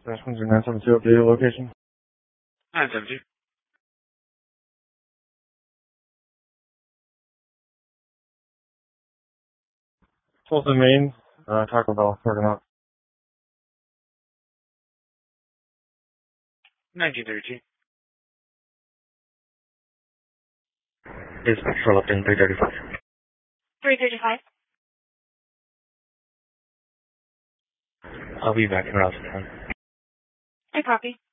Dash 972 up to your location. 972. Tulsa, Maine, Taco Bell, parking lot. 1932. Dispatch for Lupton 335. 335. I'll be back in around 10. I copy.